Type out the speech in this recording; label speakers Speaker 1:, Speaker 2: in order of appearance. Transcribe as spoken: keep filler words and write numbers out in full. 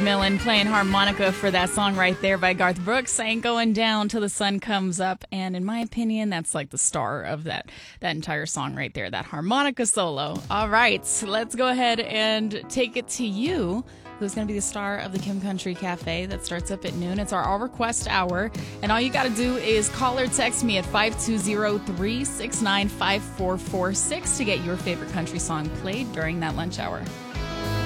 Speaker 1: McMillan playing harmonica for that song right there by Garth Brooks. Ain't Going Down Till the Sun Comes Up. And in my opinion, that's like the star of that, that entire song right there, that harmonica solo. All right, let's go ahead and take it to you, who's going to be the star of the Kim Country Cafe that starts up at noon. It's our All Request Hour, and all you got to do is call or text me at five two zero, three six nine, five four four six to get your favorite country song played during that lunch hour.